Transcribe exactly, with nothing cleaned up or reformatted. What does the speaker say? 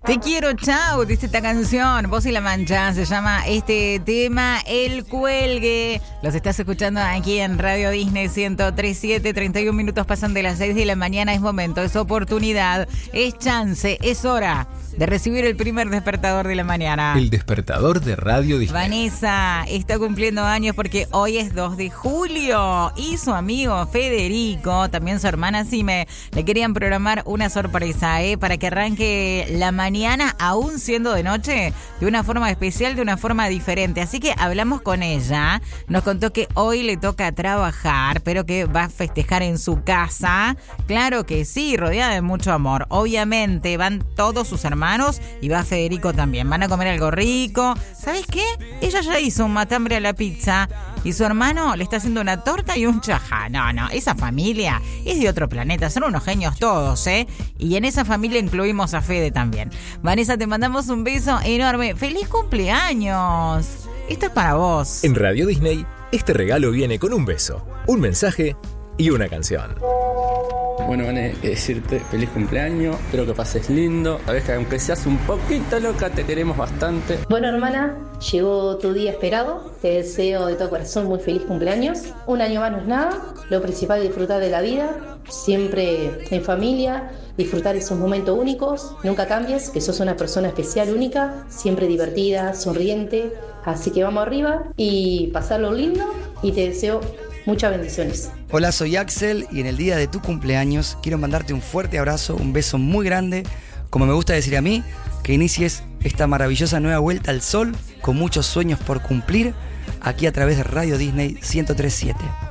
Te quiero, chao, dice esta canción. Voz y la Mancha se llama este tema, El Cuelgue. Los estás escuchando aquí en Radio Disney ciento tres punto siete, treinta y un minutos pasan de las seis de la mañana. Es momento, es oportunidad, es chance, es hora de recibir el primer despertador de la mañana. El despertador de Radio Disney. Vanessa está cumpliendo años porque hoy es dos de julio y su amigo Federico, también su hermana Sime, le querían programar una sorpresa, ¿eh? Para que arranque la mañana, aún siendo de noche, de una forma especial, de una forma diferente. Así que hablamos con ella, nos contó que hoy le toca trabajar, pero que va a festejar en su casa. Claro que sí, rodeada de mucho amor. Obviamente van todos sus hermanos y va Federico también. Van a comer algo rico. ¿Sabes qué? Ella ya hizo un matambre a la pizza y su hermano le está haciendo una torta y un chajá. No, no, esa familia es de otro planeta. Son unos genios todos, ¿eh? Y en esa familia incluimos a Fede también. Vanessa, te mandamos un beso enorme. ¡Feliz cumpleaños! Esto es para vos. En Radio Disney, este regalo viene con un beso, un mensaje y una canción. Bueno, van a decirte feliz cumpleaños, espero que pases lindo. Sabes que aunque seas un poquito loca, te queremos bastante. Bueno, hermana, llegó tu día esperado. Te deseo de todo corazón muy feliz cumpleaños. Un año más no es nada. Lo principal es disfrutar de la vida, siempre en familia, disfrutar esos momentos únicos. Nunca cambies, que sos una persona especial, única, siempre divertida, sonriente. Así que vamos arriba y pasarlo lindo y te deseo muchas bendiciones. Hola, soy Axel y en el día de tu cumpleaños quiero mandarte un fuerte abrazo, un beso muy grande, como me gusta decir a mí, que inicies esta maravillosa nueva vuelta al sol con muchos sueños por cumplir aquí a través de Radio Disney ciento tres punto siete.